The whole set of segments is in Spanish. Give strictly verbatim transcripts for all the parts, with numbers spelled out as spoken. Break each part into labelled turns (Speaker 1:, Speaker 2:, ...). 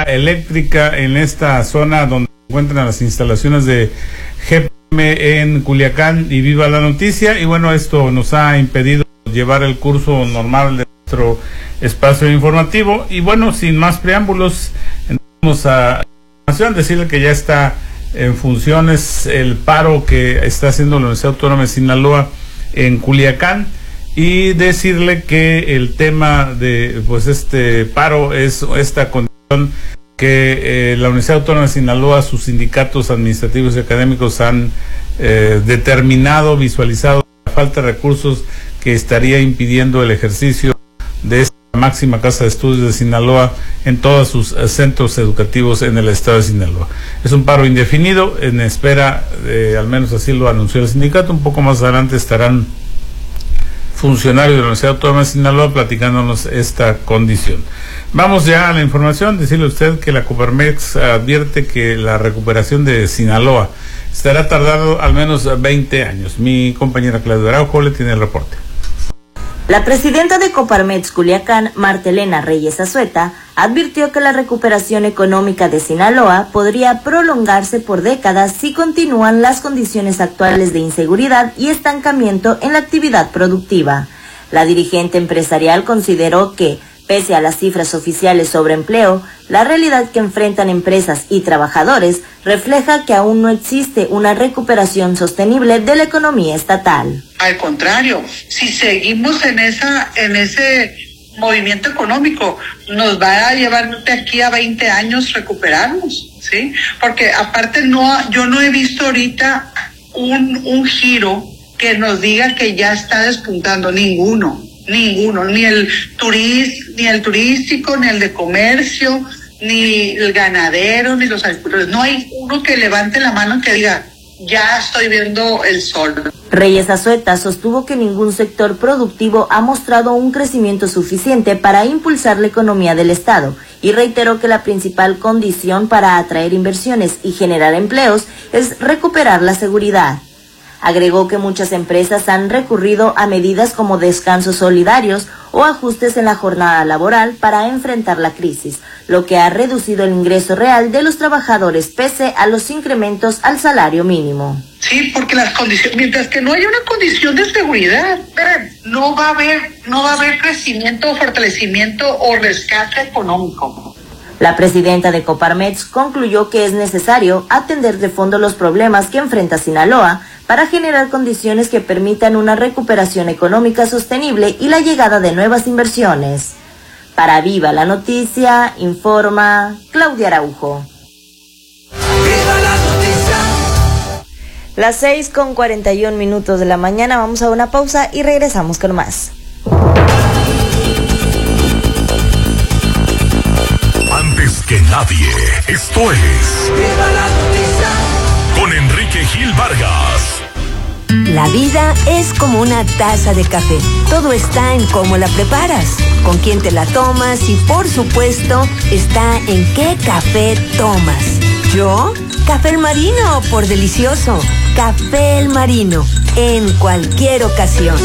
Speaker 1: eléctrica en esta zona donde se encuentran las instalaciones de G P M en Culiacán y Viva la Noticia. Y bueno, esto nos ha impedido llevar el curso normal de nuestro espacio informativo. Y bueno, sin más preámbulos, vamos a decirle que ya está en funciones el paro que está haciendo la Universidad Autónoma de Sinaloa en Culiacán, y decirle que el tema de pues este paro es esta condición que eh, la Universidad Autónoma de Sinaloa, sus sindicatos administrativos y académicos han eh, determinado, visualizado la falta de recursos que estaría impidiendo el ejercicio de esta máxima casa de estudios de Sinaloa en todos sus uh, centros educativos en el estado de Sinaloa. Es un paro indefinido, en espera, eh, al menos así lo anunció el sindicato. Un poco más adelante estarán funcionarios de la Universidad Autónoma de Sinaloa platicándonos esta condición. Vamos ya a la información. Decirle a usted que la Coparmex advierte que la recuperación de Sinaloa estará tardando al menos veinte años. Mi compañera Claudia Araujo le tiene el reporte.
Speaker 2: La presidenta de Coparmex Culiacán, Marta Elena Reyes Azueta, advirtió que la recuperación económica de Sinaloa podría prolongarse por décadas si continúan las condiciones actuales de inseguridad y estancamiento en la actividad productiva. La dirigente empresarial consideró que, pese a las cifras oficiales sobre empleo, la realidad que enfrentan empresas y trabajadores refleja que aún no existe una recuperación sostenible de la economía estatal.
Speaker 3: Al contrario, si seguimos en esa, en ese movimiento económico, nos va a llevar de aquí a veinte años recuperarnos, ¿sí? Porque aparte no, yo no he visto ahorita un, un giro que nos diga que ya está despuntando, ninguno. Ninguno, ni el turis, ni el turístico, ni el de comercio, ni el ganadero, ni los agricultores. No hay uno que levante la mano y que diga, ya estoy viendo el sol.
Speaker 2: Reyes Azueta sostuvo que ningún sector productivo ha mostrado un crecimiento suficiente para impulsar la economía del Estado, y reiteró que la principal condición para atraer inversiones y generar empleos es recuperar la seguridad. Agregó que muchas empresas han recurrido a medidas como descansos solidarios o ajustes en la jornada laboral para enfrentar la crisis, lo que ha reducido el ingreso real de los trabajadores pese a los incrementos al salario mínimo.
Speaker 3: Sí, porque las condiciones, mientras que no haya una condición de seguridad, no va a haber, no va a haber crecimiento, fortalecimiento o rescate económico.
Speaker 2: La presidenta de Coparmex concluyó que es necesario atender de fondo los problemas que enfrenta Sinaloa para generar condiciones que permitan una recuperación económica sostenible y la llegada de nuevas inversiones. Para Viva la Noticia, informa Claudia Araujo. ¡Viva la noticia! Las seis con cuarenta y un minutos de la mañana, vamos a una pausa y regresamos con más.
Speaker 4: Antes que nadie, esto es
Speaker 5: ¡Viva la noticia!
Speaker 4: Con Enrique Gil Vargas.
Speaker 6: La vida es como una taza de café. Todo está en cómo la preparas, con quién te la tomas y, por supuesto, está en qué café tomas. ¿Yo? Café El Marino, por delicioso. Café El Marino, en cualquier ocasión.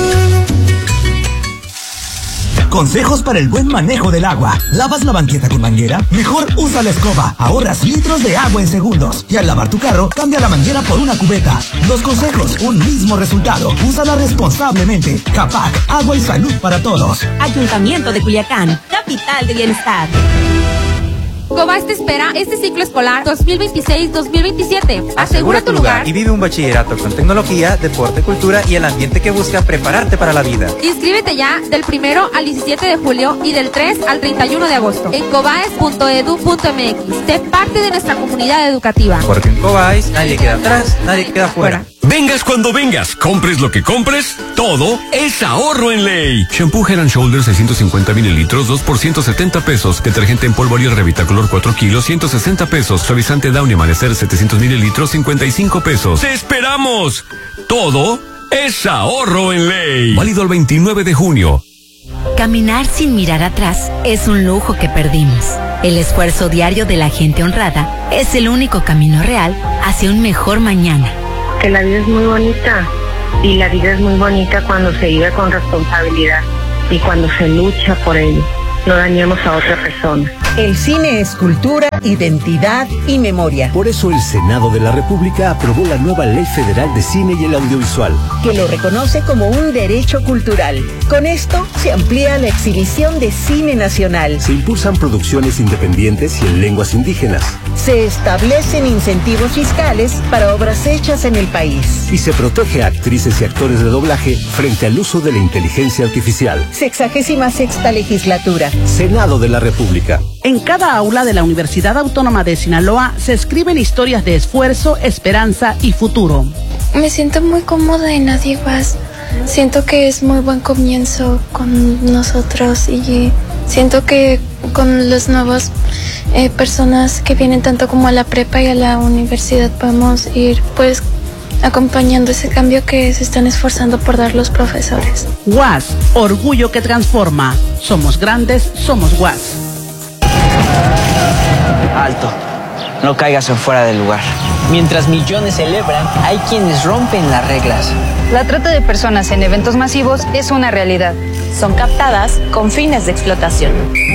Speaker 7: Consejos para el buen manejo del agua. ¿Lavas la banqueta con manguera? Mejor usa la escoba. Ahorras litros de agua en segundos. Y al lavar tu carro, cambia la manguera por una cubeta. Dos consejos, un mismo resultado. Úsala responsablemente. Capac, agua y salud para todos.
Speaker 8: Ayuntamiento de Culiacán, capital de bienestar. Cobas te espera este ciclo escolar dos mil veintiséis dos mil veintisiete. Asegura tu lugar
Speaker 9: y vive un bachillerato con tecnología, deporte, cultura y el ambiente que busca prepararte para la vida.
Speaker 8: Inscríbete ya del primero al diecisiete de julio y del tres al treinta y uno de agosto en cobaes punto edu punto m x. Sé parte de nuestra comunidad educativa.
Speaker 9: Porque en Cobaes nadie queda atrás, nadie queda fuera.
Speaker 4: Vengas cuando vengas, compres lo que compres, todo es ahorro en ley. Shampoo Head and Shoulders seiscientos cincuenta mililitros, dos por ciento setenta pesos. Detergente en polvo Ariel Revitacolor cuatro kilos, ciento sesenta pesos. Suavizante Downy Amanecer setecientos mililitros, cincuenta y cinco pesos. ¡Te esperamos! Todo es ahorro en ley. Válido el veintinueve de junio.
Speaker 10: Caminar sin mirar atrás es un lujo que perdimos. El esfuerzo diario de la gente honrada es el único camino real hacia un mejor mañana.
Speaker 11: Que la vida es muy bonita y la vida es muy bonita cuando se vive con responsabilidad y cuando se lucha por ello. No dañemos a otra persona.
Speaker 5: El cine es cultura, identidad y memoria.
Speaker 12: Por eso el Senado de la República aprobó la nueva Ley Federal de Cine y el Audiovisual,
Speaker 5: que lo reconoce como un derecho cultural. Con esto se amplía la exhibición de cine nacional.
Speaker 12: Se impulsan producciones independientes y en lenguas indígenas.
Speaker 5: Se establecen incentivos fiscales para obras hechas en el país.
Speaker 12: Y se protege a actrices y actores de doblaje frente al uso de la inteligencia artificial.
Speaker 5: Sexagésima sexta legislatura.
Speaker 12: Senado de la República.
Speaker 13: En cada aula de la Universidad Autónoma de Sinaloa se escriben historias de esfuerzo, esperanza y futuro.
Speaker 14: Me siento muy cómoda en Adiguas. Siento que es muy buen comienzo con nosotros y siento que con las nuevas eh, personas que vienen tanto como a la prepa y a la universidad podemos ir pues acompañando ese cambio que se están esforzando por dar los profesores.
Speaker 13: U A S, orgullo que transforma. Somos grandes, somos U A S.
Speaker 15: Alto, no caigas en fuera del lugar. Mientras millones celebran, hay quienes rompen las reglas.
Speaker 16: La trata de personas en eventos masivos es una realidad.
Speaker 2: Son captadas con fines de explotación.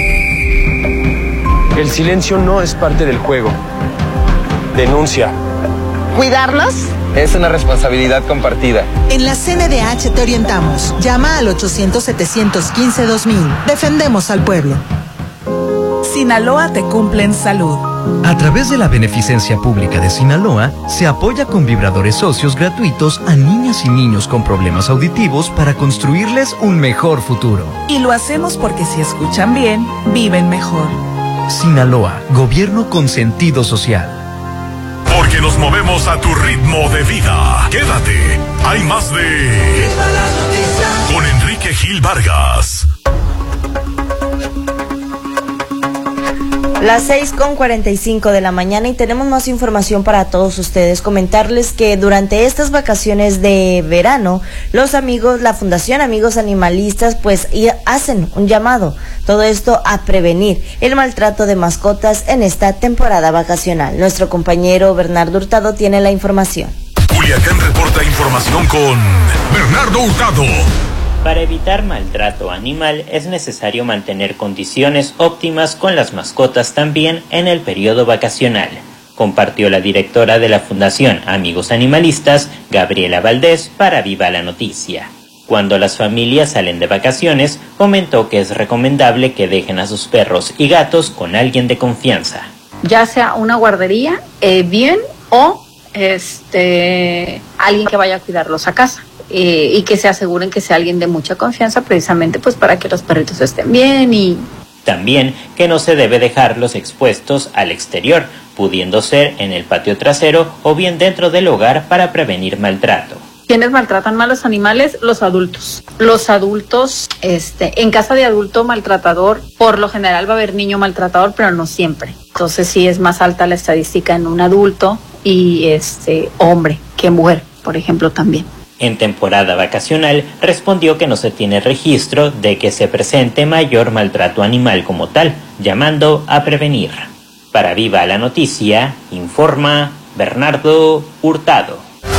Speaker 17: El silencio no es parte del juego. Denuncia.
Speaker 18: ¿Cuidarlos?
Speaker 17: Es una responsabilidad compartida.
Speaker 18: En la C N D H te orientamos. Llama al ochocientos, setecientos quince, dos mil. Defendemos al pueblo.
Speaker 19: Sinaloa te cumple en salud.
Speaker 20: A través de la Beneficencia Pública de Sinaloa, se apoya con vibradores socios gratuitos a niñas y niños con problemas auditivos para construirles un mejor futuro.
Speaker 19: Y lo hacemos porque si escuchan bien, viven mejor.
Speaker 20: Sinaloa, gobierno con sentido social.
Speaker 21: Porque nos movemos a tu ritmo de vida. Quédate, hay más de... con Enrique Gil Vargas.
Speaker 2: Las seis con cuarenta y cinco de la mañana y tenemos más información para todos ustedes. Comentarles que durante estas vacaciones de verano, los amigos, la Fundación Amigos Animalistas, pues hacen un llamado. Todo esto a prevenir el maltrato de mascotas en esta temporada vacacional. Nuestro compañero Bernardo Hurtado tiene la información.
Speaker 21: Culiacán reporta información con Bernardo Hurtado.
Speaker 22: Para evitar maltrato animal es necesario mantener condiciones óptimas con las mascotas también en el periodo vacacional, compartió la directora de la Fundación Amigos Animalistas, Gabriela Valdés, para Viva la Noticia. Cuando las familias salen de vacaciones, comentó que es recomendable que dejen a sus perros y gatos con alguien de confianza.
Speaker 23: Ya sea una guardería, eh, bien, o este alguien que vaya a cuidarlos a casa. Eh, y que se aseguren que sea alguien de mucha confianza precisamente pues para que los perritos estén bien y...
Speaker 22: También que no se debe dejarlos expuestos al exterior, pudiendo ser en el patio trasero o bien dentro del hogar para prevenir maltrato.
Speaker 23: ¿Quiénes maltratan más a los animales? Los adultos. Los adultos, este, en casa de adulto maltratador, por lo general va a haber niño maltratador, pero no siempre. Entonces sí es más alta la estadística en un adulto y este hombre que mujer, por ejemplo, también.
Speaker 22: En temporada vacacional, respondió que no se tiene registro de que se presente mayor maltrato animal como tal, llamando a prevenir. Para Viva la Noticia, informa Bernardo Hurtado.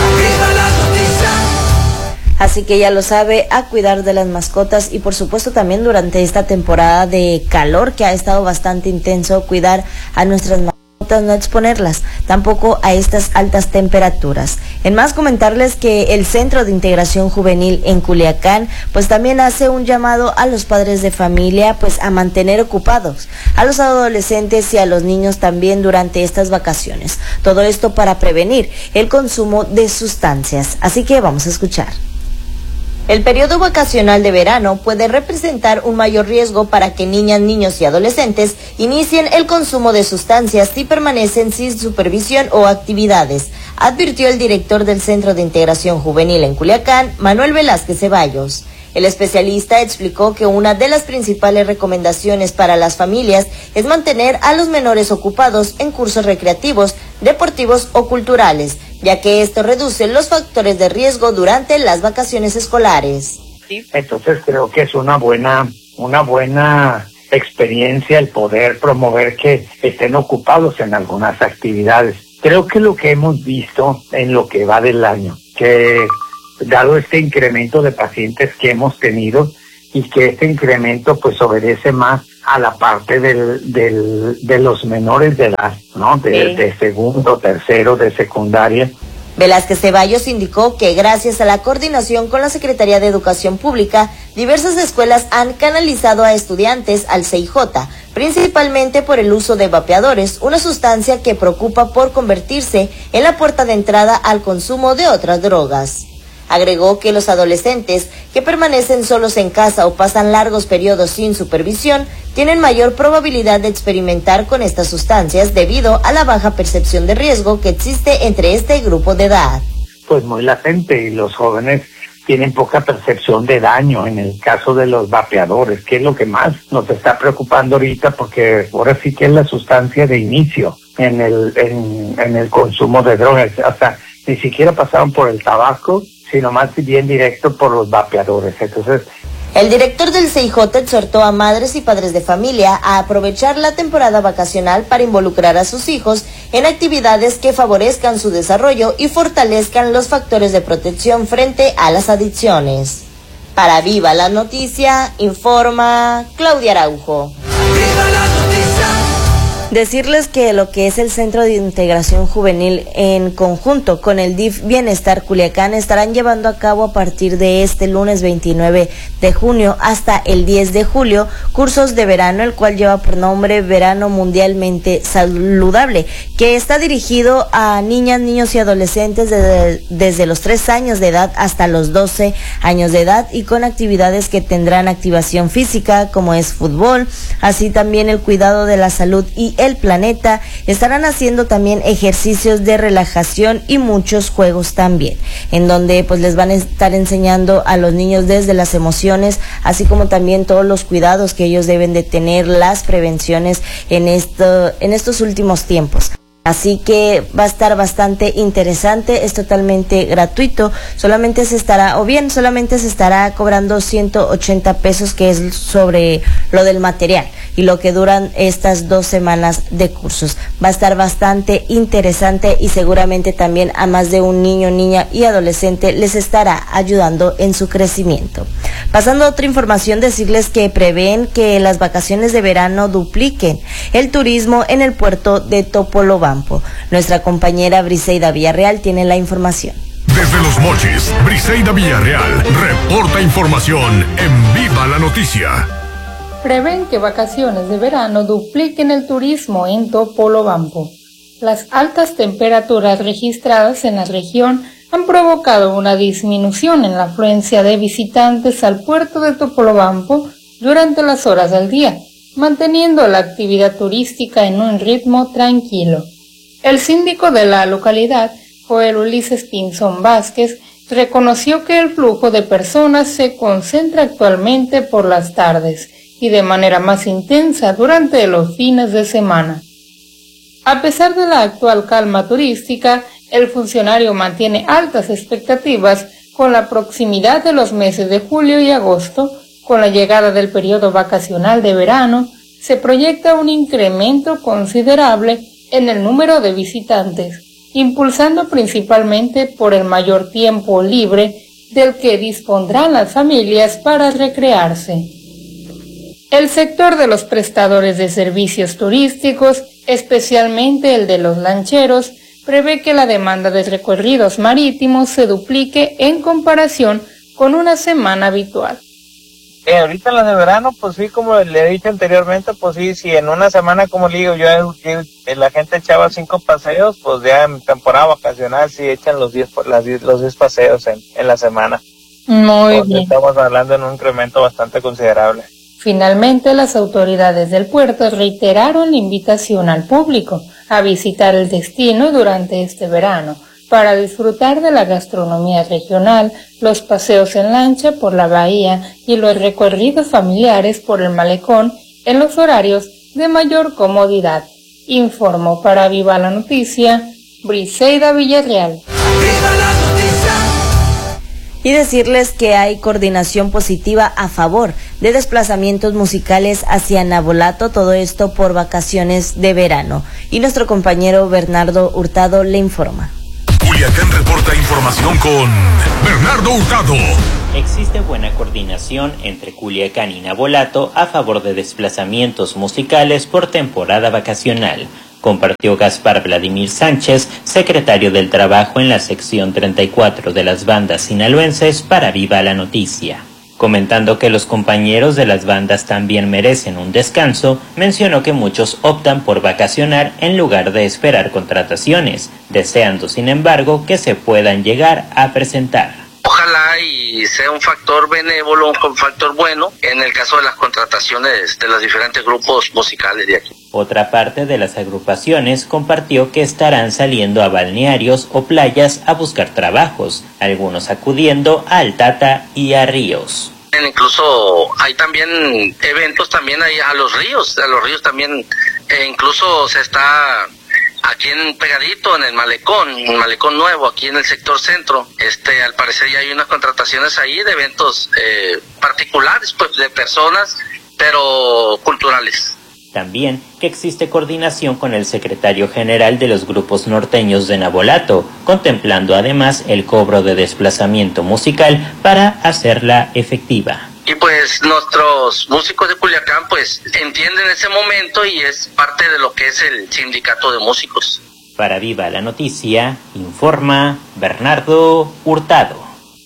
Speaker 2: Así que ya lo sabe, a cuidar de las mascotas y por supuesto también durante esta temporada de calor que ha estado bastante intenso, cuidar a nuestras mascotas. No exponerlas tampoco a estas altas temperaturas. En más, comentarles que el Centro de Integración Juvenil en Culiacán pues también hace un llamado a los padres de familia pues a mantener ocupados a los adolescentes y a los niños también durante estas vacaciones. Todo esto para prevenir el consumo de sustancias. Así que vamos a escuchar. El periodo vacacional de verano puede representar un mayor riesgo para que niñas, niños y adolescentes inicien el consumo de sustancias si permanecen sin supervisión o actividades, advirtió el director del Centro de Integración Juvenil en Culiacán, Manuel Velázquez Ceballos. El especialista explicó que una de las principales recomendaciones para las familias es mantener a los menores ocupados en cursos recreativos, deportivos o culturales, ya que esto reduce los factores de riesgo durante las vacaciones escolares.
Speaker 24: Entonces creo que es una buena, una buena experiencia el poder promover que estén ocupados en algunas actividades. Creo que lo que hemos visto en lo que va del año, que dado este incremento de pacientes que hemos tenido y que este incremento pues obedece más a la parte del, del, de los menores de edad, ¿no? De,
Speaker 2: sí.
Speaker 24: de segundo, tercero, de secundaria.
Speaker 2: Velázquez Ceballos indicó que gracias a la coordinación con la Secretaría de Educación Pública, diversas escuelas han canalizado a estudiantes al C I J, principalmente por el uso de vapeadores, una sustancia que preocupa por convertirse en la puerta de entrada al consumo de otras drogas. Agregó que los adolescentes que permanecen solos en casa o pasan largos periodos sin supervisión tienen mayor probabilidad de experimentar con estas sustancias debido a la baja percepción de riesgo que existe entre este grupo de edad.
Speaker 24: Pues muy latente, y los jóvenes tienen poca percepción de daño en el caso de los vapeadores, que es lo que más nos está preocupando ahorita, porque ahora sí que es la sustancia de inicio en el, en, en el consumo de drogas. Hasta ni siquiera pasaron por el tabaco, sino más bien directo por los vapeadores. Entonces,
Speaker 2: el director del C I J exhortó a madres y padres de familia a aprovechar la temporada vacacional para involucrar a sus hijos en actividades que favorezcan su desarrollo y fortalezcan los factores de protección frente a las adicciones. Para Viva la Noticia, informa Claudia Araujo. ¡Viva la noticia! Decirles que lo que es el Centro de Integración Juvenil en conjunto con el D I F Bienestar Culiacán estarán llevando a cabo a partir de este lunes veintinueve de junio hasta el diez de julio cursos de verano, el cual lleva por nombre Verano Mundialmente Saludable, que está dirigido a niñas, niños y adolescentes desde, desde los tres años de edad hasta los doce años de edad, y con actividades que tendrán activación física como es fútbol, así también el cuidado de la salud y el planeta. Estarán haciendo también ejercicios de relajación y muchos juegos también, en donde pues les van a estar enseñando a los niños desde las emociones, así como también todos los cuidados que ellos deben de tener, las prevenciones en esto, en estos últimos tiempos. Así que va a estar bastante interesante, es totalmente gratuito, solamente se estará, o bien solamente se estará cobrando ciento ochenta pesos, que es sobre lo del material y lo que duran estas dos semanas de cursos. Va a estar bastante interesante y seguramente también a más de un niño, niña y adolescente les estará ayudando en su crecimiento. Pasando a otra información, decirles que prevén que las vacaciones de verano dupliquen el turismo en el puerto de Topolobampo. Nuestra compañera Briseida Villarreal tiene la información.
Speaker 21: Desde Los Mochis, Briseida Villarreal reporta información en Viva la Noticia.
Speaker 23: Prevén que vacaciones de verano dupliquen el turismo en Topolobampo. Las altas temperaturas registradas en la región han provocado una disminución en la afluencia de visitantes al puerto de Topolobampo durante las horas del día, manteniendo la actividad turística en un ritmo tranquilo. El síndico de la localidad, Joel Ulises Pinzón Vázquez, reconoció que el flujo de personas se concentra actualmente por las tardes y de manera más intensa durante los fines de semana. A pesar de la actual calma turística, el funcionario mantiene altas expectativas con la proximidad de los meses de julio y agosto. Con la llegada del periodo vacacional de verano, se proyecta un incremento considerable en el número de visitantes, impulsando principalmente por el mayor tiempo libre del que dispondrán las familias para recrearse. El sector de los prestadores de servicios turísticos, especialmente el de los lancheros, prevé que la demanda de recorridos marítimos se duplique en comparación con una semana habitual.
Speaker 1: Eh, ahorita en las de verano, pues sí, como le he dicho anteriormente, pues sí, si en una semana, como le digo, yo, yo la gente echaba cinco paseos, pues ya en temporada vacacional sí echan los diez, las diez, los diez paseos en, en la semana.
Speaker 23: Muy
Speaker 1: Entonces,
Speaker 23: bien.
Speaker 1: Estamos hablando en un incremento bastante considerable.
Speaker 23: Finalmente, las autoridades del puerto reiteraron la invitación al público a visitar el destino durante este verano, para disfrutar de la gastronomía regional, los paseos en lancha por la bahía y los recorridos familiares por el malecón en los horarios de mayor comodidad. Informó para Viva la Noticia, Briseida Villarreal. ¡Viva la
Speaker 2: noticia! Y decirles que hay coordinación positiva a favor de desplazamientos musicales hacia Navolato, todo esto por vacaciones de verano. Y nuestro compañero Bernardo Hurtado le informa.
Speaker 21: Culiacán reporta información con Bernardo Hurtado.
Speaker 22: Existe buena coordinación entre Culiacán y Navolato a favor de desplazamientos musicales por temporada vacacional, compartió Gaspar Vladimir Sánchez, secretario del Trabajo en la sección treinta y cuatro de las bandas sinaloenses para Viva la Noticia. Comentando que los compañeros de las bandas también merecen un descanso, mencionó que muchos optan por vacacionar en lugar de esperar contrataciones, deseando sin embargo que se puedan llegar a presentar.
Speaker 3: Ojalá y sea un factor benévolo, un factor bueno en el caso de las contrataciones de los diferentes grupos musicales de aquí.
Speaker 22: Otra parte de las agrupaciones compartió que estarán saliendo a balnearios o playas a buscar trabajos, algunos acudiendo a Altata y a Ríos.
Speaker 3: Incluso hay también eventos también ahí a los ríos, a los ríos también, e incluso se está aquí en pegadito en el malecón, en el malecón nuevo, aquí en el sector centro, este, al parecer ya hay unas contrataciones ahí de eventos eh, particulares, pues, de personas, pero culturales.
Speaker 22: También que existe coordinación con el secretario general de los grupos norteños de Navolato, contemplando además el cobro de desplazamiento musical para hacerla efectiva.
Speaker 3: Y pues nuestros músicos de Culiacán pues entienden ese momento y es parte de lo que es el sindicato de músicos.
Speaker 22: Para Viva la Noticia, informa Bernardo Hurtado.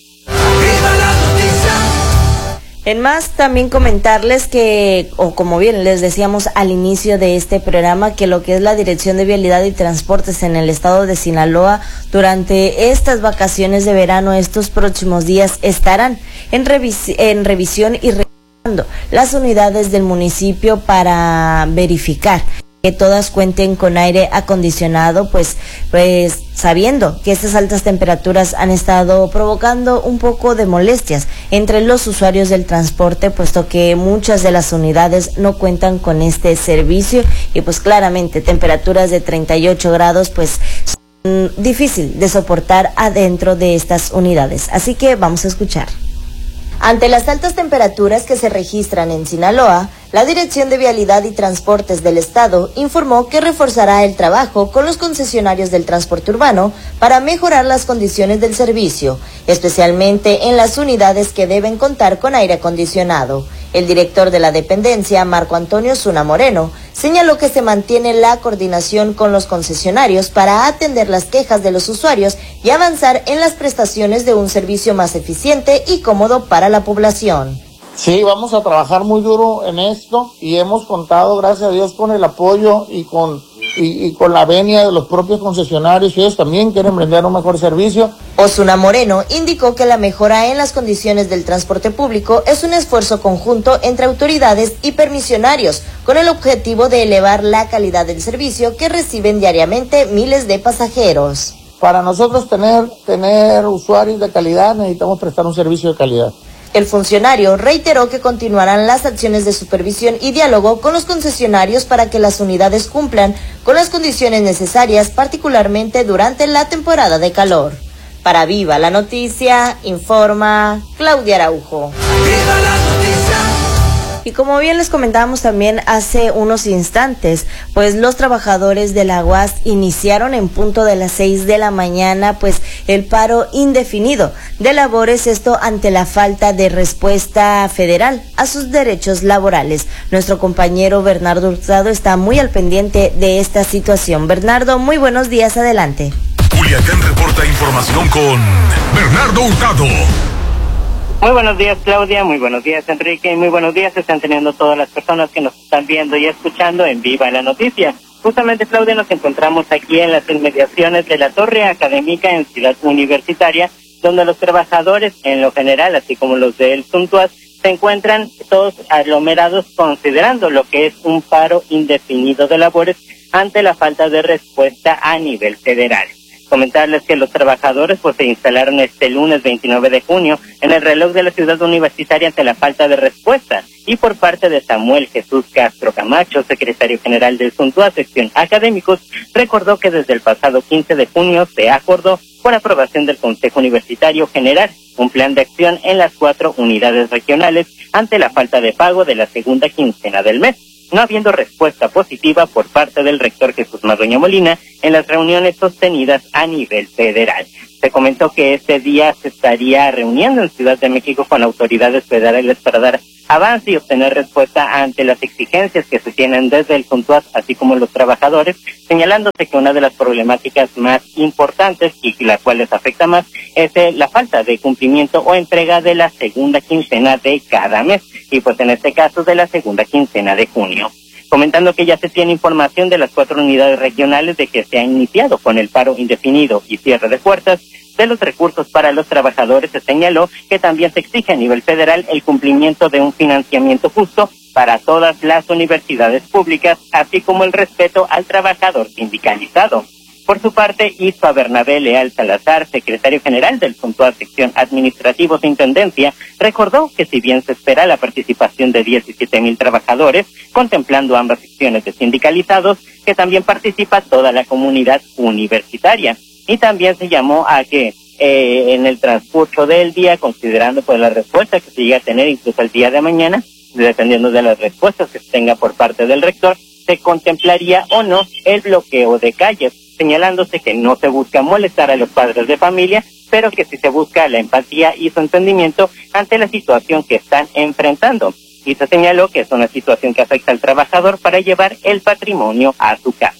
Speaker 2: En más, también comentarles que, o como bien les decíamos al inicio de este programa, que lo que es la Dirección de Vialidad y Transportes en el estado de Sinaloa, durante estas vacaciones de verano, estos próximos días, estarán en, revis- en revisión y revisando las unidades del municipio para verificar que todas cuenten con aire acondicionado, pues, pues sabiendo que estas altas temperaturas han estado provocando un poco de molestias entre los usuarios del transporte, puesto que muchas de las unidades no cuentan con este servicio y pues claramente temperaturas de treinta y ocho grados pues son difícil de soportar adentro de estas unidades. Así que vamos a escuchar. Ante las altas temperaturas que se registran en Sinaloa, la Dirección de Vialidad y Transportes del Estado informó que reforzará el trabajo con los concesionarios del transporte urbano para mejorar las condiciones del servicio, especialmente en las unidades que deben contar con aire acondicionado. El director de la dependencia, Marco Antonio Zuna Moreno, señaló que se mantiene la coordinación con los concesionarios para atender las quejas de los usuarios y avanzar en las prestaciones de un servicio más eficiente y cómodo para la población.
Speaker 6: Sí, vamos a trabajar muy duro en esto y hemos contado, gracias a Dios, con el apoyo y con y, y con la venia de los propios concesionarios, y ellos también quieren brindar un mejor servicio.
Speaker 2: Osuna Moreno indicó que la mejora en las condiciones del transporte público es un esfuerzo conjunto entre autoridades y permisionarios, con el objetivo de elevar la calidad del servicio que reciben diariamente miles de pasajeros.
Speaker 6: Para nosotros tener, tener usuarios de calidad, necesitamos prestar un servicio de calidad.
Speaker 2: El funcionario reiteró que continuarán las acciones de supervisión y diálogo con los concesionarios para que las unidades cumplan con las condiciones necesarias, particularmente durante la temporada de calor. Para Viva la Noticia, informa Claudia Araujo. ¡Viva la noticia! Y como bien les comentábamos también hace unos instantes, pues los trabajadores de la U A S iniciaron en punto de las seis de la mañana pues el paro indefinido de labores, esto ante la falta de respuesta federal a sus derechos laborales. Nuestro compañero Bernardo Hurtado está muy al pendiente de esta situación. Bernardo, muy buenos días, adelante.
Speaker 21: Culiacán reporta información con Bernardo Hurtado.
Speaker 7: Muy buenos días, Claudia, muy buenos días, Enrique, y muy buenos días están teniendo todas las personas que nos están viendo y escuchando en Viva la Noticia. Justamente, Claudia, nos encontramos aquí en las inmediaciones de la Torre Académica en Ciudad Universitaria, donde los trabajadores, en lo general, así como los del Suntuaz, se encuentran todos aglomerados considerando lo que es un paro indefinido de labores ante la falta de respuesta a nivel federal. Comentarles que los trabajadores pues se instalaron este lunes veintinueve de junio en el reloj de la Ciudad Universitaria ante la falta de respuesta, y por parte de Samuel Jesús Castro Camacho, secretario general del Suntuaz sección Académicos, recordó que desde el pasado quince de junio se acordó por aprobación del Consejo Universitario generar un plan de acción en las cuatro unidades regionales ante la falta de pago de la segunda quincena del mes. No habiendo respuesta positiva por parte del rector Jesús Mardoña Molina, en las reuniones sostenidas a nivel federal. Se comentó que este día se estaría reuniendo en Ciudad de México con autoridades federales para dar avance y obtener respuesta ante las exigencias que se tienen desde el Funtuaz, así como los trabajadores, señalándose que una de las problemáticas más importantes y la cual les afecta más es eh, la falta de cumplimiento o entrega de la segunda quincena de cada mes, y pues en este caso de la segunda quincena de junio. Comentando que ya se tiene información de las cuatro unidades regionales de que se ha iniciado con el paro indefinido y cierre de puertas de los recursos para los trabajadores, se señaló que también se exige a nivel federal el cumplimiento de un financiamiento justo para todas las universidades públicas, así como el respeto al trabajador sindicalizado. Por su parte, Ispa Bernabé Leal Salazar, secretario general del Funtuaz Sección Administrativos de Intendencia, recordó que si bien se espera la participación de diecisiete mil trabajadores, contemplando ambas secciones de sindicalizados, que también participa toda la comunidad universitaria. Y también se llamó a que eh, en el transcurso del día, considerando pues la respuesta que se llega a tener incluso el día de mañana, dependiendo de las respuestas que se tenga por parte del rector, se contemplaría o no el bloqueo de calles, señalándose que no se busca molestar a los padres de familia, pero que sí se busca la empatía y su entendimiento ante la situación que están enfrentando. Y se señaló que es una situación que afecta al trabajador para llevar el patrimonio a su casa.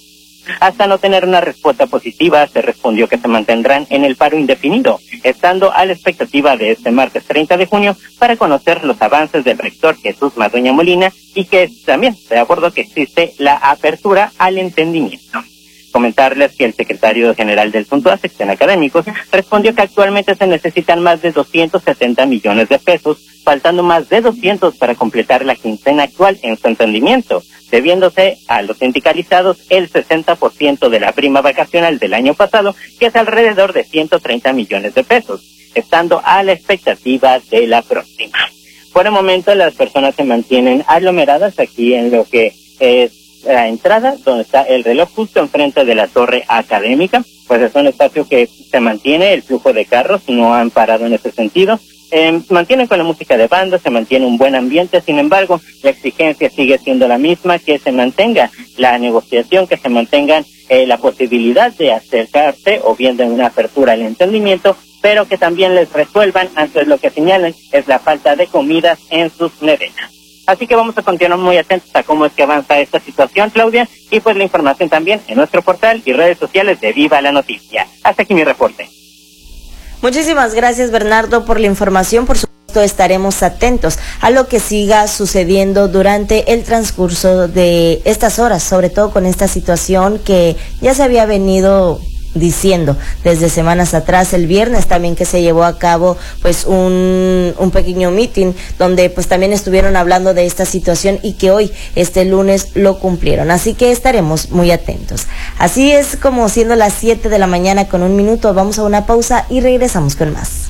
Speaker 7: Hasta no tener una respuesta positiva, se respondió que se mantendrán en el paro indefinido, estando a la expectativa de este martes treinta de junio para conocer los avances del rector Jesús Madueña Molina, y que también se abordó que existe la apertura al entendimiento. Comentarles que el secretario general del Funtuaz, Sección Académicos, respondió que actualmente se necesitan más de doscientos setenta millones de pesos, faltando más de doscientos para completar la quincena actual en su entendimiento, debiéndose a los sindicalizados el sesenta por ciento de la prima vacacional del año pasado, que es alrededor de ciento treinta millones de pesos, estando a la expectativa de la próxima. Por el momento, las personas se mantienen aglomeradas aquí en lo que es la entrada, donde está el reloj justo enfrente de la torre académica. Pues es un espacio que se mantiene, el flujo de carros no han parado en ese sentido. Eh, mantienen con la música de banda, se mantiene un buen ambiente. Sin embargo, la exigencia sigue siendo la misma, que se mantenga la negociación, que se mantengan eh, la posibilidad de acercarse o bien de una apertura al entendimiento, pero que también les resuelvan, antes lo que señalan es la falta de comidas en sus nevenas. Así que vamos a continuar muy atentos a cómo es que avanza esta situación, Claudia, y pues la información también en nuestro portal y redes sociales de Viva la Noticia. Hasta aquí mi reporte.
Speaker 2: Muchísimas gracias, Bernardo, por la información. Por supuesto, estaremos atentos a lo que siga sucediendo durante el transcurso de estas horas, sobre todo con esta situación que ya se había venido diciendo desde semanas atrás. El viernes también que se llevó a cabo pues un, un pequeño meeting donde pues también estuvieron hablando de esta situación, y que hoy, este lunes, lo cumplieron. Así que estaremos muy atentos. Así es, como siendo las siete de la mañana con un minuto, vamos a una pausa y regresamos con más.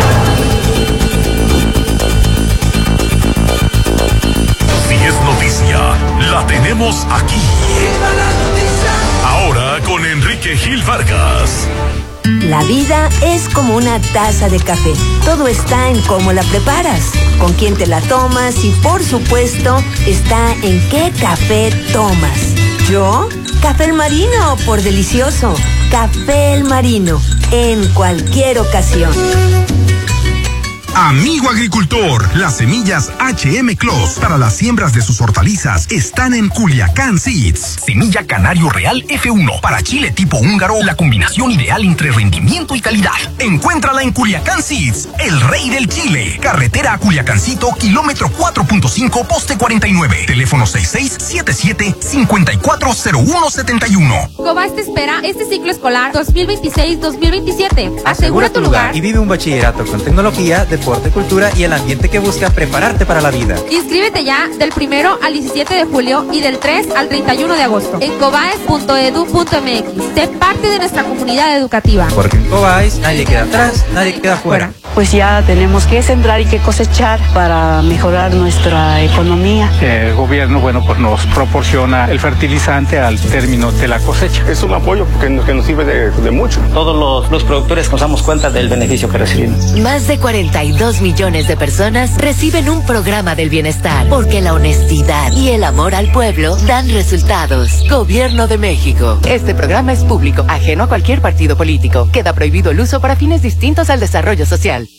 Speaker 21: Si es noticia, la tenemos aquí. Ahora con Enrique Gil Vargas.
Speaker 4: La vida es como una taza de café. Todo está en cómo la preparas, con quién te la tomas y, por supuesto, está en qué café tomas. ¿Yo? Café El Marino, por delicioso. Café El Marino, en cualquier ocasión.
Speaker 8: Amigo agricultor, las semillas H M Clos para las siembras de sus hortalizas están en Culiacán Seeds. Semilla Canario Real F uno para chile tipo húngaro, la combinación ideal entre rendimiento y calidad. Encuéntrala en Culiacán Seeds, el rey del chile. Carretera a Culiacancito, kilómetro cuatro punto cinco, poste cuarenta y nueve. Teléfono seis seis siete siete, cinco cuatro cero uno siete uno.
Speaker 9: Cobas te espera este ciclo escolar dos mil veintiséis dos mil veintisiete. Asegura tu lugar
Speaker 10: y vive un bachillerato con tecnología, deporte, cultura y el ambiente que busca prepararte para la vida.
Speaker 9: Inscríbete ya del primero al diecisiete de julio y del tres al treinta y uno de agosto en cobaes punto edu punto m x. Sé parte de nuestra comunidad educativa.
Speaker 10: Porque en Cobaes nadie queda atrás, nadie queda fuera.
Speaker 25: Pues ya tenemos que sembrar y que cosechar para mejorar nuestra economía.
Speaker 26: El gobierno, bueno, pues nos proporciona el fertilizante al término de la cosecha.
Speaker 27: Es un apoyo que nos, que nos sirve de, de mucho.
Speaker 28: Todos los, los productores nos damos cuenta del beneficio que recibimos.
Speaker 4: Más de cuarenta y dos
Speaker 5: dos millones de personas reciben un programa del bienestar, porque la honestidad y el amor al pueblo dan resultados. Gobierno de México.
Speaker 11: Este programa es público, ajeno a cualquier partido político. Queda prohibido el uso para fines distintos al desarrollo social.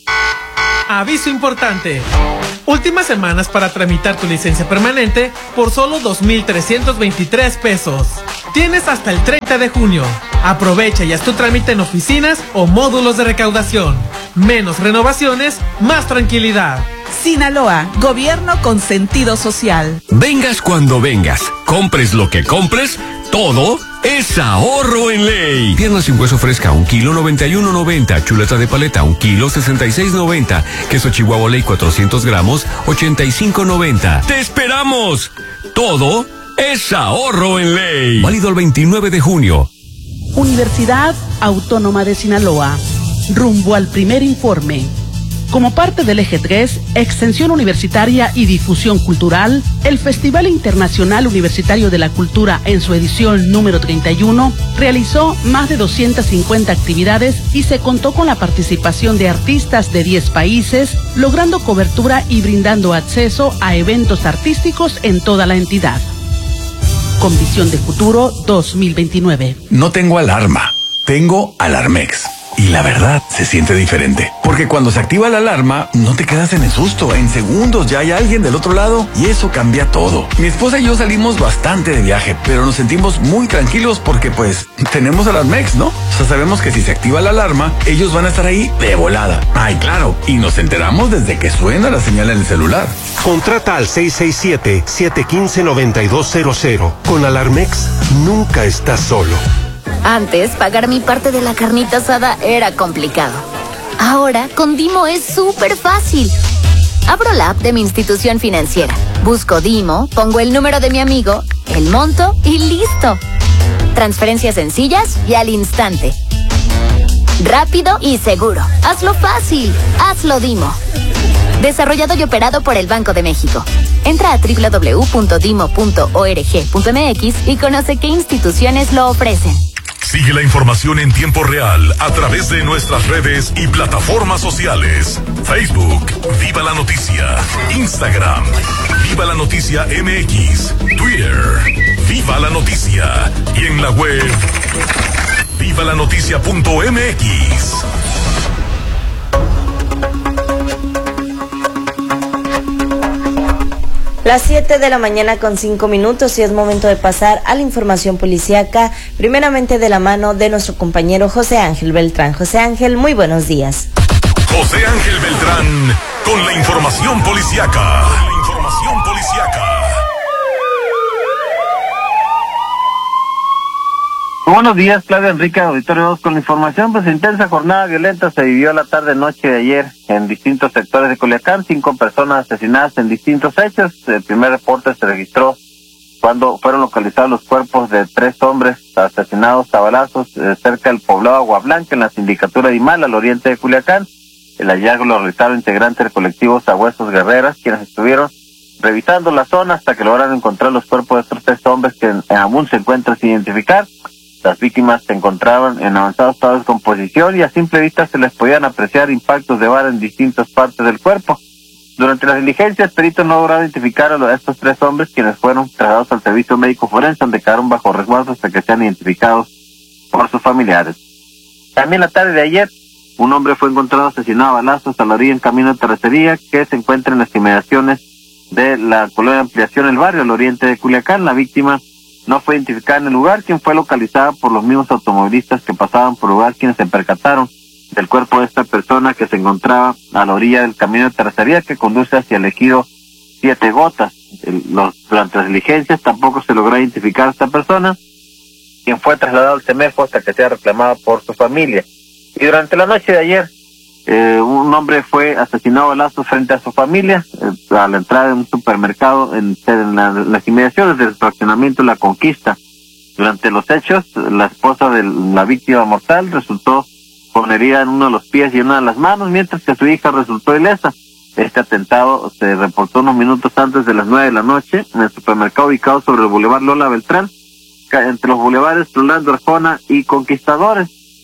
Speaker 12: Aviso importante. Últimas semanas para tramitar tu licencia permanente por solo dos mil trescientos veintitrés pesos. Tienes hasta el treinta de junio. Aprovecha y haz tu trámite en oficinas o módulos de recaudación. Menos renovaciones, más tranquilidad.
Speaker 19: Sinaloa, gobierno con sentido social.
Speaker 13: Vengas cuando vengas, compres lo que compres, todo es ahorro en ley. Pierna sin hueso fresca, un kilo noventa y uno noventa. Chuleta de paleta, un kilo sesenta y seis noventa. Queso Chihuahua Ley cuatrocientos gramos, ochenta y cinco noventa. ¡Te esperamos! Todo es ahorro en ley. Válido el veintinueve de junio.
Speaker 14: Universidad Autónoma de Sinaloa. Rumbo al primer informe. Como parte del Eje tres, Extensión Universitaria y Difusión Cultural, el Festival Internacional Universitario de la Cultura en su edición número treinta y uno realizó más de doscientas cincuenta actividades y se contó con la participación de artistas de diez países, logrando cobertura y brindando acceso a eventos artísticos en toda la entidad. Con Visión de Futuro dos mil veintinueve.
Speaker 15: No tengo alarma, tengo Alarmex. Y la verdad, se siente diferente. Porque cuando se activa la alarma, no te quedas en el susto. En segundos ya hay alguien del otro lado y eso cambia todo. Mi esposa y yo salimos bastante de viaje, pero nos sentimos muy tranquilos porque pues tenemos Alarmex, ¿no? O sea, sabemos que si se activa la alarma, ellos van a estar ahí de volada. Ay, claro, y nos enteramos desde que suena la señal en el celular.
Speaker 27: Contrata al seis seis siete, siete uno cinco, nueve dos cero cero. Con Alarmex, nunca estás solo.
Speaker 28: Antes, pagar mi parte de la carnita asada era complicado. Ahora, con Dimo es súper fácil. Abro la app de mi institución financiera, busco Dimo, pongo el número de mi amigo, el monto y listo. Transferencias sencillas y al instante. Rápido y seguro. Hazlo fácil. Hazlo Dimo. Desarrollado y operado por el Banco de México. Entra a doble u doble u doble u punto dimo punto org punto m x y conoce qué instituciones lo ofrecen.
Speaker 21: Sigue la información en tiempo real a través de nuestras redes y plataformas sociales. Facebook, Viva la Noticia. Instagram, Viva la Noticia M X. Twitter, Viva la Noticia. Y en la web, viva la noticia punto m x.
Speaker 2: Las siete de la mañana con cinco minutos y es momento de pasar a la información policíaca, primeramente de la mano de nuestro compañero José Ángel Beltrán. José Ángel, muy buenos días.
Speaker 21: José Ángel Beltrán con la información policíaca. La información policíaca.
Speaker 1: Buenos días, Claudia, Enrique, auditorio, con la información. Pues intensa jornada violenta se vivió la tarde-noche de ayer en distintos sectores de Culiacán. Cinco personas asesinadas en distintos hechos. El primer reporte se registró cuando fueron localizados los cuerpos de tres hombres asesinados a balazos eh, cerca del poblado Agua Blanca, en la sindicatura de Imal, al oriente de Culiacán. El hallazgo lo realizaron integrantes del colectivo Sabuesos Guerreras, quienes estuvieron revisando la zona hasta que lograron encontrar los cuerpos de estos tres hombres que aún se encuentran sin identificar. Las víctimas se encontraban en avanzado estado de descomposición y a simple vista se les podían apreciar impactos de bala en distintas partes del cuerpo. Durante las diligencias, peritos no lograron identificar a estos tres hombres, quienes fueron trasladados al servicio médico forense, donde quedaron bajo resguardo hasta que sean identificados por sus familiares. También la tarde de ayer, un hombre fue encontrado asesinado a balazos a la orilla en camino de terracería, que se encuentra en las inmediaciones de la colonia de Ampliación El Barrio, al oriente de Culiacán. La víctima no fue identificada en el lugar, quien fue localizada por los mismos automovilistas que pasaban por el lugar, quienes se percataron del cuerpo de esta persona que se encontraba a la orilla del camino de terracería que conduce hacia el ejido Siete Gotas. El, los, durante las diligencias tampoco se logró identificar a esta persona, quien fue trasladado al CEMEFO hasta que sea reclamada por su familia. Y durante la noche de ayer, eh, un hombre fue asesinado a balazos frente a su familia, eh, a la entrada de un supermercado en, en, la, en las inmediaciones del fraccionamiento La Conquista. Durante los hechos, la esposa de la víctima mortal resultó con herida en uno de los pies y en una de las manos, mientras que su hija resultó ilesa. Este atentado se reportó unos minutos antes de las nueve de la noche en el supermercado ubicado sobre el Boulevard Lola Beltrán, entre los bulevares Rolando Arjona y Conquistadores.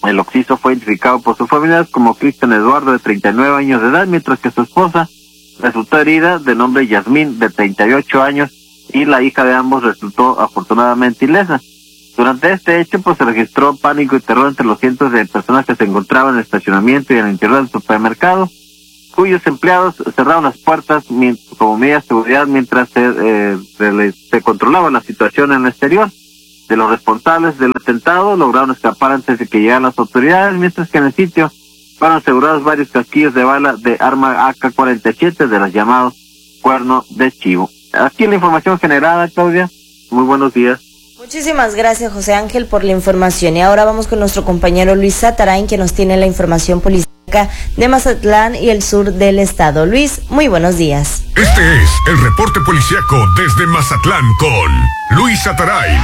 Speaker 3: El occiso fue identificado por sus familiares como Cristian Eduardo, de treinta y nueve años de edad, mientras que su esposa resultó herida, de nombre Yasmín, de treinta y ocho años, y la hija de ambos resultó afortunadamente ilesa. Durante este hecho, pues se registró pánico y terror entre los cientos de personas que se encontraban en el estacionamiento y en el interior del supermercado, cuyos empleados cerraron las puertas como medida de seguridad mientras se, eh, se, se controlaba la situación en el exterior. De los responsables del atentado lograron escapar antes de que llegaran las autoridades, mientras que en el sitio fueron asegurados varios casquillos de bala de arma A K cuarenta y siete de las llamados cuerno de chivo. Aquí la información generada, Claudia. Muy buenos días.
Speaker 2: Muchísimas gracias, José Ángel, por la información. Y ahora vamos con nuestro compañero Luis Satarain, que nos tiene la información policiaca de Mazatlán y el sur del estado. Luis, muy buenos días.
Speaker 21: Este es el reporte policiaco desde Mazatlán con Luis Satarain.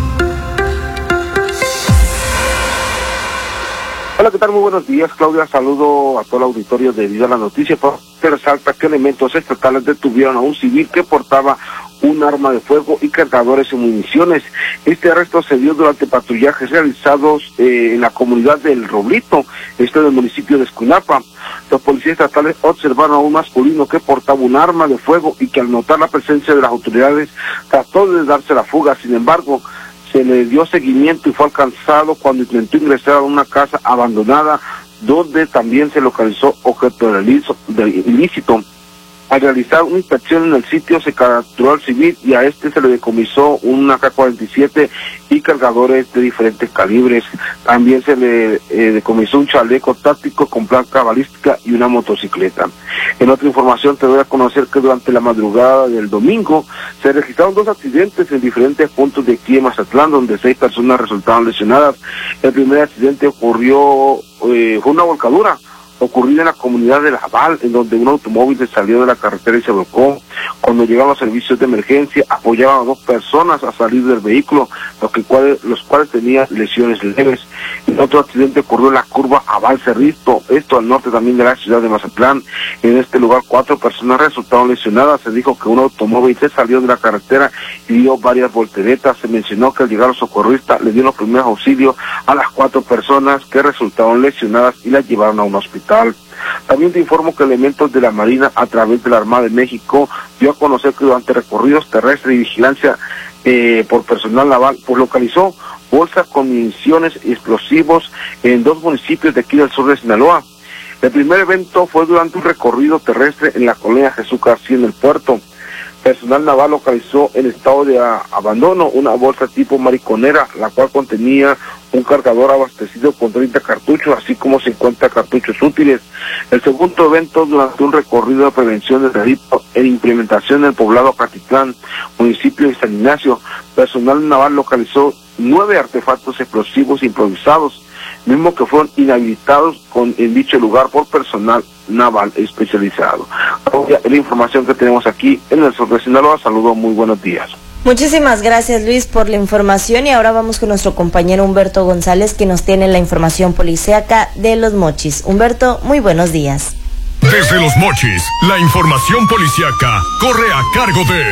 Speaker 16: Hola, ¿qué tal? Muy buenos días, Claudia. Saludo a todo el auditorio de Viva la Noticia. Se resalta que elementos estatales detuvieron a un civil que portaba un arma de fuego y cargadores y municiones. Este arresto se dio durante patrullajes realizados eh, en la comunidad del Roblito, esto del municipio de Escuinapa. Los policías estatales observaron a un masculino que portaba un arma de fuego y que al notar la presencia de las autoridades trató de darse la fuga. Sin embargo, se le dio seguimiento y fue alcanzado cuando intentó ingresar a una casa abandonada donde también se localizó objeto de ilícito. Al realizar una inspección en el sitio se capturó al civil y a este se le decomisó una A K cuarenta y siete y cargadores de diferentes calibres. También se le eh, decomisó un chaleco táctico con placa balística y una motocicleta. En otra información te doy a conocer que durante la madrugada del domingo se registraron dos accidentes en diferentes puntos de aquí en Mazatlán, donde seis personas resultaron lesionadas. El primer accidente ocurrió, eh, fue una volcadura ocurrida en la comunidad de La Val, en donde un automóvil se salió de la carretera y se volcó. Cuando llegaron los servicios de emergencia, apoyaban a dos personas a salir del vehículo, los, que cuales, los cuales tenían lesiones leves. El otro accidente ocurrió en la curva Aval Cerrito, esto al norte también de la ciudad de Mazatlán. En este lugar cuatro personas resultaron lesionadas. Se dijo que un automóvil se salió de la carretera y dio varias volteretas. Se mencionó que al llegar los socorristas le dieron los primeros auxilios a las cuatro personas que resultaron lesionadas y las llevaron a un hospital. También te informo que elementos de la Marina a través de la Armada de México dio a conocer que durante recorridos terrestres y vigilancia eh, por personal naval, pues localizó bolsas con municiones y explosivos en dos municipios de aquí del sur de Sinaloa. El primer evento fue durante un recorrido terrestre en la colonia Jesús García en el puerto. Personal naval localizó en estado de a, abandono una bolsa tipo mariconera, la cual contenía un cargador abastecido con treinta cartuchos, así como cincuenta cartuchos útiles. El segundo evento, durante un recorrido de prevención de delito en implementación del poblado Acatitlán, municipio de San Ignacio, personal naval localizó nueve artefactos explosivos improvisados, mismos que fueron inhabilitados con, en dicho lugar por personal naval especializado. Es la información que tenemos aquí en el sur de Sinaloa. Saludos, muy buenos días.
Speaker 2: Muchísimas gracias, Luis, por la información, y ahora vamos con nuestro compañero Humberto González, que nos tiene la información policíaca de Los Mochis. Humberto, muy buenos días.
Speaker 21: Desde Los Mochis, la información policíaca corre a cargo de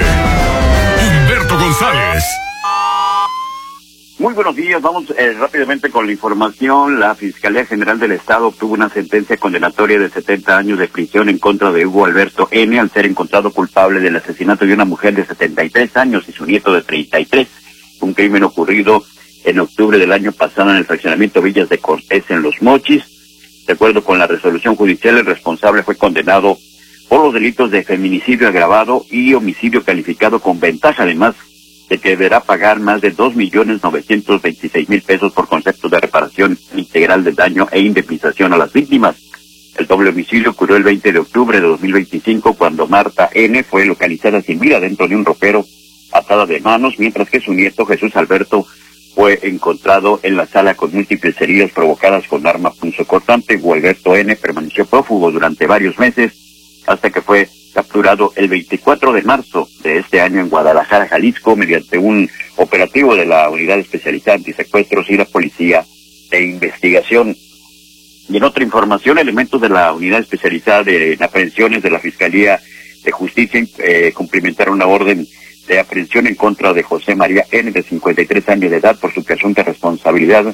Speaker 21: Humberto González.
Speaker 17: Muy buenos días, vamos eh, rápidamente con la información. La Fiscalía General del Estado obtuvo una sentencia condenatoria de setenta años de prisión en contra de Hugo Alberto N. al ser encontrado culpable del asesinato de una mujer de setenta y tres años y su nieto de treinta y tres. Un crimen ocurrido en octubre del año pasado en el fraccionamiento Villas de Cortés en Los Mochis. De acuerdo con la resolución judicial, el responsable fue condenado por los delitos de feminicidio agravado y homicidio calificado con ventaja, además de que deberá pagar más de dos millones novecientos veintiséis mil pesos por concepto de reparación integral del daño e indemnización a las víctimas. El doble homicidio ocurrió el veinte de octubre de dos mil veinticinco, cuando Marta N. fue localizada sin vida dentro de un ropero, atada de manos, mientras que su nieto Jesús Alberto fue encontrado en la sala con múltiples heridas provocadas con arma punzocortante. Hugo Alberto N. permaneció prófugo durante varios meses hasta que fue capturado el veinticuatro de marzo de este año en Guadalajara, Jalisco, mediante un operativo de la Unidad Especializada Antisecuestros y la Policía de Investigación. Y en otra información, elementos de la Unidad Especializada de Aprehensiones de la Fiscalía de Justicia eh, cumplimentaron una orden de aprehensión en contra de José María N., de cincuenta y tres años de edad, por su presunta responsabilidad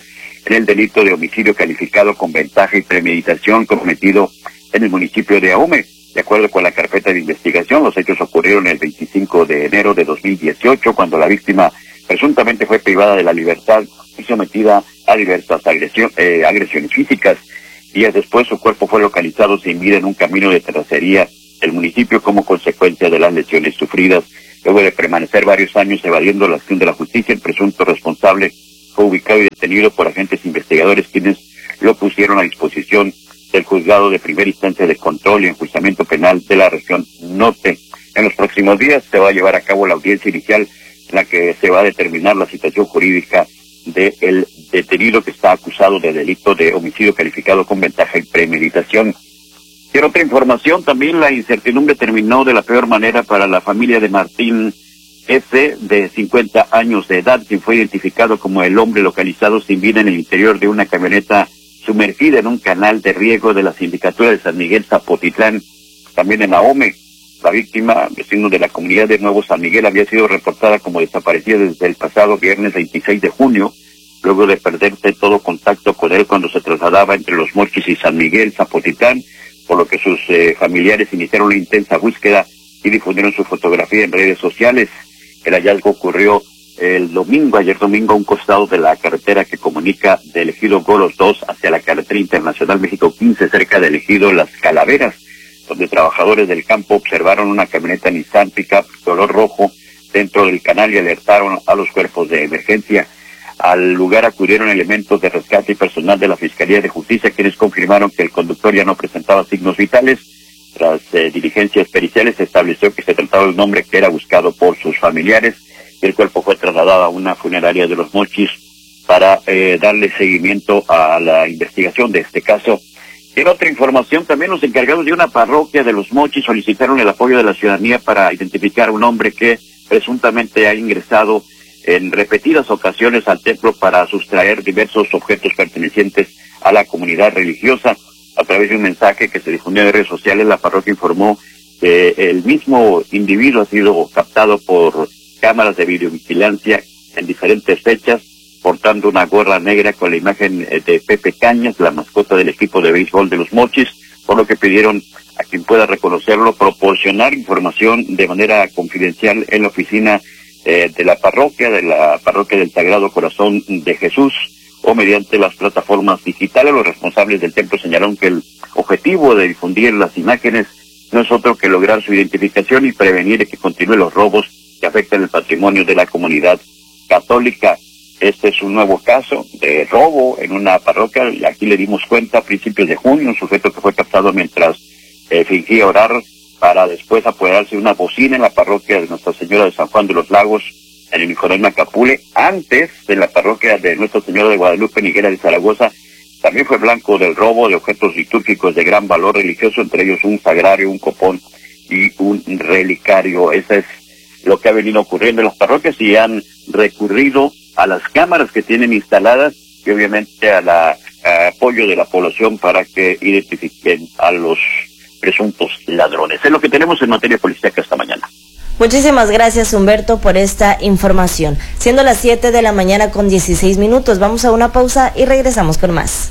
Speaker 17: en el delito de homicidio calificado con ventaja y premeditación cometido en el municipio de Ahome. De acuerdo con la carpeta de investigación, los hechos ocurrieron el veinticinco de enero de dos mil dieciocho, cuando la víctima presuntamente fue privada de la libertad y sometida a diversas agresión, eh, agresiones físicas. Días después, su cuerpo fue localizado sin vida en un camino de terracería del municipio como consecuencia de las lesiones sufridas. Luego de permanecer varios años evadiendo la acción de la justicia, el presunto responsable fue ubicado y detenido por agentes investigadores, quienes lo pusieron a disposición del juzgado de primera instancia de control y enjuiciamiento penal de la región norte. En los próximos días se va a llevar a cabo la audiencia inicial en la que se va a determinar la situación jurídica del detenido que está acusado de delito de homicidio calificado con ventaja y premeditación. Y en otra información, también la incertidumbre terminó de la peor manera para la familia de Martín S., de cincuenta años de edad, quien fue identificado como el hombre localizado sin vida en el interior de una camioneta sumergida en un canal de riego de la sindicatura de San Miguel Zapotitlán, también en Ahome. La víctima, vecino de la comunidad de Nuevo San Miguel, había sido reportada como desaparecida desde el pasado viernes veintiséis de junio, luego de perderse todo contacto con él cuando se trasladaba entre Los Mochis y San Miguel Zapotitlán, por lo que sus eh, familiares iniciaron una intensa búsqueda y difundieron su fotografía en redes sociales. El hallazgo ocurrió el domingo, ayer domingo, a un costado de la carretera que comunica del ejido Golos dos hacia la carretera internacional México quince, cerca del ejido Las Calaveras, donde trabajadores del campo observaron una camioneta Nissan Pickup color rojo dentro del canal y alertaron a los cuerpos de emergencia. Al lugar acudieron elementos de rescate y personal de la Fiscalía de Justicia, quienes confirmaron que el conductor ya no presentaba signos vitales. Tras eh, diligencias periciales se estableció que se trataba de un hombre que era buscado por sus familiares, y el cuerpo fue trasladado a una funeraria de Los Mochis para eh, darle seguimiento a la investigación de este caso. En otra información, también los encargados de una parroquia de Los Mochis solicitaron el apoyo de la ciudadanía para identificar a un hombre que presuntamente ha ingresado en repetidas ocasiones al templo para sustraer diversos objetos pertenecientes a la comunidad religiosa. A través de un mensaje que se difundió en redes sociales, la parroquia informó que el mismo individuo ha sido captado por cámaras de videovigilancia en diferentes fechas, portando una gorra negra con la imagen de Pepe Cañas, la mascota del equipo de béisbol de Los Mochis, por lo que pidieron a quien pueda reconocerlo proporcionar información de manera confidencial en la oficina eh, de la parroquia, de la parroquia del Sagrado Corazón de Jesús, o mediante las plataformas digitales. Los responsables del templo señalaron que el objetivo de difundir las imágenes no es otro que lograr su identificación y prevenir que continúen los robos que afectan el patrimonio de la comunidad católica. Este es un nuevo caso de robo en una parroquia, y aquí le dimos cuenta a principios de junio, un sujeto que fue captado mientras eh, fingía orar para después apoderarse de una bocina en la parroquia de Nuestra Señora de San Juan de los Lagos, en el Nicolás Macapule, antes de la parroquia de Nuestra Señora de Guadalupe, Higuera de Zaragoza. También fue blanco del robo de objetos litúrgicos de gran valor religioso, entre ellos un sagrario, un copón y un relicario. Eso es lo que ha venido ocurriendo en las parroquias, y han recurrido a las cámaras que tienen instaladas y obviamente al apoyo de la población para que identifiquen a los presuntos ladrones. Es lo que tenemos en materia policíaca esta mañana.
Speaker 2: Muchísimas gracias, Humberto, por esta información. Siendo las siete de la mañana con dieciséis minutos, vamos a una pausa y regresamos con más.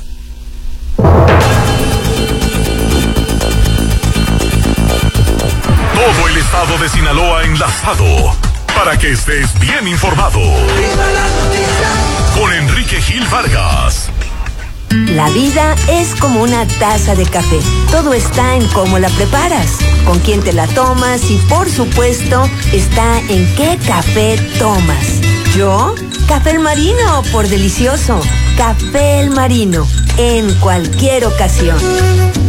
Speaker 21: Todo el estado de Sinaloa enlazado para que estés bien informado. Con Enrique Gil Vargas.
Speaker 4: La vida es como una taza de café. Todo está en cómo la preparas, con quién te la tomas y, por supuesto, está en qué café tomas. ¿Yo? Café El Marino, por delicioso. Café El Marino, en cualquier ocasión.